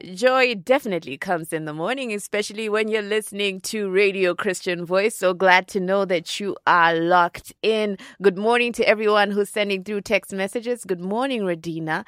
Joy definitely comes in the morning, especially when you're listening to Radio Christian Voice. So glad to know that you are locked in. Good morning to everyone who's sending through text messages. Good morning, Radina.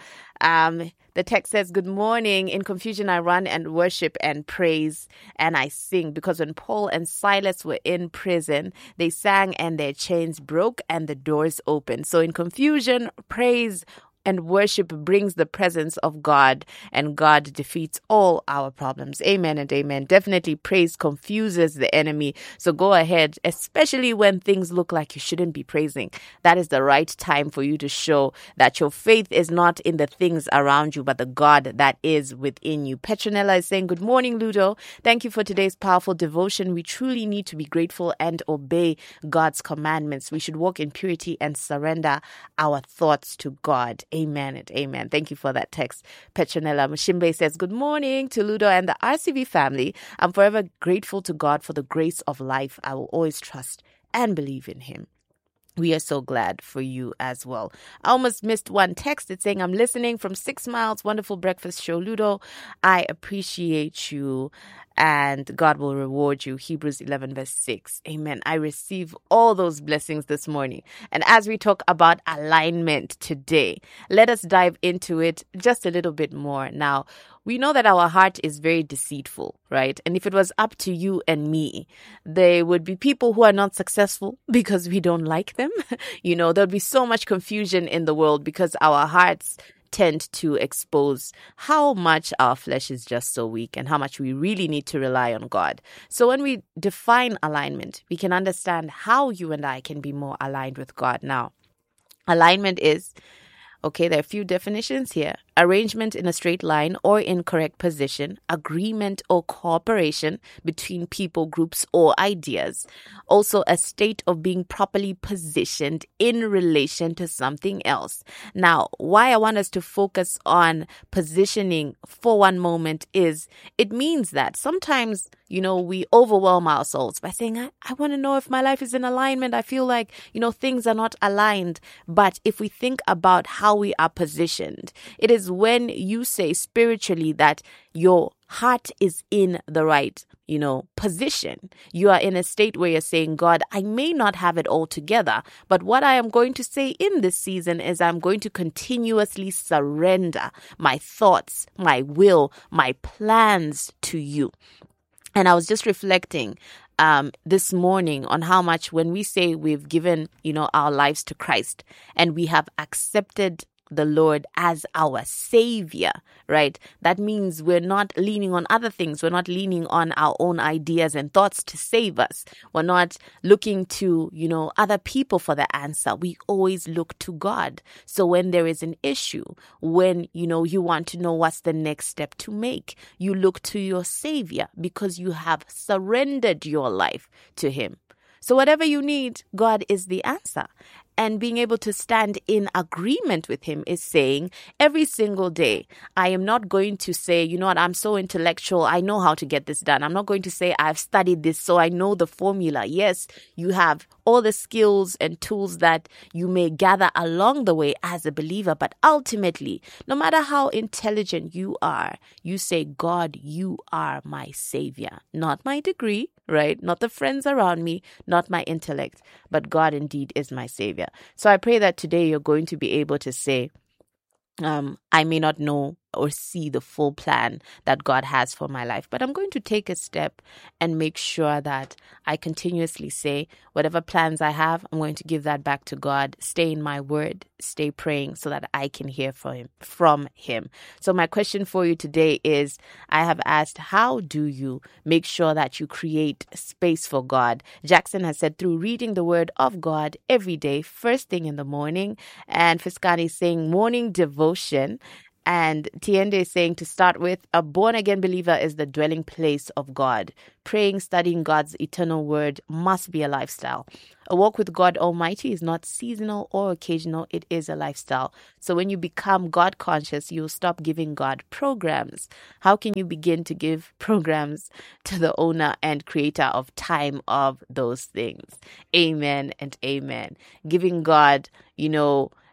The text says, good morning. In confusion, I run and worship and praise and I sing, because when Paul and Silas were in prison, they sang and their chains broke and the doors opened. So in confusion, praise and worship brings the presence of God, and God defeats all our problems. Amen and amen. Definitely praise confuses the enemy. So go ahead, especially when things look like you shouldn't be praising. That is the right time for you to show that your faith is not in the things around you, but the God that is within you. Petronella is saying, good morning, Ludo. Thank you for today's powerful devotion. We truly need to be grateful and obey God's commandments. We should walk in purity and surrender our thoughts to God. Amen and amen. Thank you for that text. Petronella Mushimbe says, good morning to Ludo and the RCV family. I'm forever grateful to God for the grace of life. I will always trust and believe in him. We are so glad for you as well. I almost missed one text. It's saying, I'm listening from 6 Miles. Wonderful breakfast show, Ludo. I appreciate you and God will reward you. Hebrews 11 verse 6. Amen. I receive all those blessings this morning. And as we talk about alignment today, let us dive into it just a little bit more. Now, we know that our heart is very deceitful, right? And if it was up to you and me, there would be people who are not successful because we don't like them. There'll be so much confusion in the world because our hearts tend to expose how much our flesh is just so weak and how much we really need to rely on God. So when we define alignment, we can understand how you and I can be more aligned with God. Now, alignment is, there are a few definitions here. Arrangement in a straight line or in correct position, agreement or cooperation between people, groups, or ideas. Also, a state of being properly positioned in relation to something else. Now, why I want us to focus on positioning for one moment is it means that sometimes, we overwhelm ourselves by saying, I want to know if my life is in alignment. I feel like, things are not aligned. But if we think about how we are positioned, it is when you say spiritually that your heart is in the right, position. You are in a state where you're saying, God, I may not have it all together, but what I am going to say in this season is I'm going to continuously surrender my thoughts, my will, my plans to you. And I was just reflecting this morning on how much when we say we've given, our lives to Christ and we have accepted the Lord as our Savior, right? That means we're not leaning on other things. We're not leaning on our own ideas and thoughts to save us. We're not looking to, other people for the answer. We always look to God. So when there is an issue, when, you want to know what's the next step to make, you look to your Savior because you have surrendered your life to Him. So whatever you need, God is the answer. And being able to stand in agreement with Him is saying every single day, I am not going to say, I'm so intellectual, I know how to get this done. I'm not going to say I've studied this, so I know the formula. Yes, you have all the skills and tools that you may gather along the way as a believer. But ultimately, no matter how intelligent you are, you say, God, you are my Savior, not my degree, right? Not the friends around me, not my intellect, but God indeed is my Savior. So I pray that today you're going to be able to say, I may not know or see the full plan that God has for my life, but I'm going to take a step and make sure that I continuously say, whatever plans I have, I'm going to give that back to God, stay in my word, stay praying so that I can hear from him. So my question for you today is, I have asked, how do you make sure that you create space for God? Jackson has said through reading the word of God every day, first thing in the morning, and Fiskani is saying morning devotion. And Tiende is saying to start with, a born-again believer is the dwelling place of God. Praying, studying God's eternal word must be a lifestyle. A walk with God Almighty is not seasonal or occasional. It is a lifestyle. So when you become God conscious, you'll stop giving God programs. How can you begin to give programs to the owner and creator of time of those things? Amen and amen. Giving God,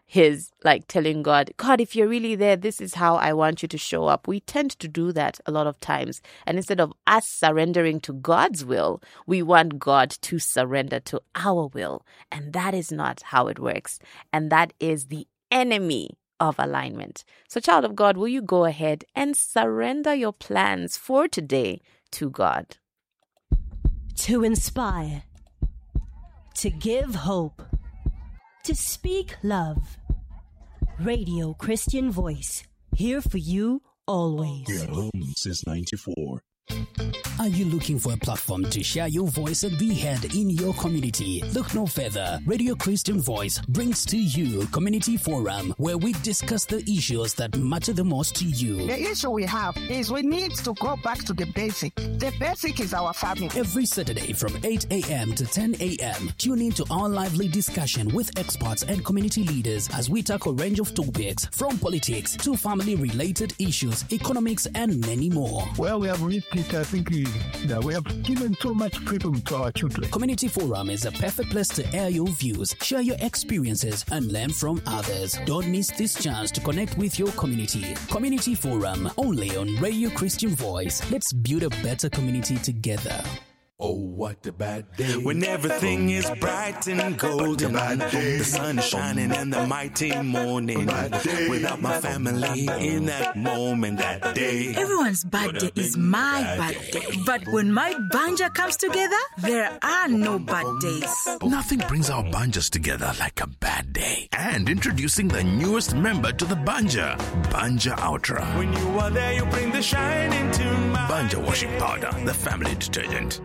his, like telling God, if you're really there, this is how I want you to show up. We tend to do that a lot of times. And instead of us surrendering to God's will, we want God to surrender to our will. And that is not how it works. And that is the enemy of alignment. So, child of God, will you go ahead and surrender your plans for today to God? To inspire, to give hope, to speak love. Radio Christian Voice, here for you always. We're home since 94. Are you looking for a platform to share your voice and be heard in your community? Look no further. Radio Christian Voice brings to you Community Forum, where we discuss the issues that matter the most to you. The issue we have is we need to go back to the basic. The basic is our family. Every Saturday from 8 a.m. to 10 a.m., tune in to our lively discussion with experts and community leaders as we tackle a range of topics from politics to family-related issues, economics, and many more. Well, we have reached it, I think that we have given so much freedom to our children. Community Forum is a perfect place to air your views, share your experiences, and learn from others. Don't miss this chance to connect with your community. Community Forum, only on Radio Christian Voice. Let's build a better community together. Oh, what a bad day. When everything is bright and golden, the sun is shining and the mighty morning. Without my family in that moment, that day. Everyone's bad day is my bad day. But when my banja comes together, there are no bad days. Nothing brings our banjas together like a bad day. And introducing the newest member to the Banja, Banja Ultra. When you are there, you bring the shine into my Banja washing powder, the family detergent.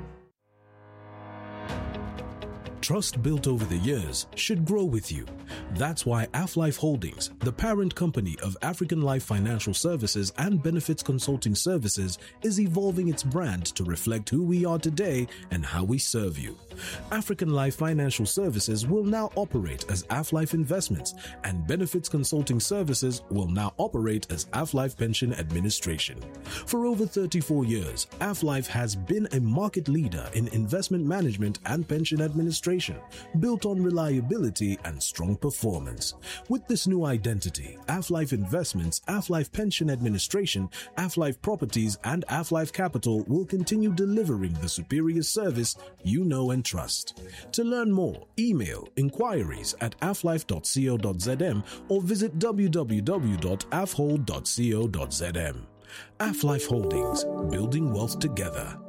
Trust built over the years should grow with you. That's why AfLife Holdings, the parent company of African Life Financial Services and Benefits Consulting Services, is evolving its brand to reflect who we are today and how we serve you. African Life Financial Services will now operate as AfLife Investments, and Benefits Consulting Services will now operate as AfLife Pension Administration. For over 34 years, AfLife has been a market leader in investment management and pension administration, built on reliability and strong performance. With this new identity, AfLife Investments, AfLife Pension Administration, AfLife Properties, and AfLife Capital will continue delivering the superior service you know and trust. To learn more, email inquiries at aflife.co.zm or visit www.afhold.co.zm. AfLife Holdings, building wealth together.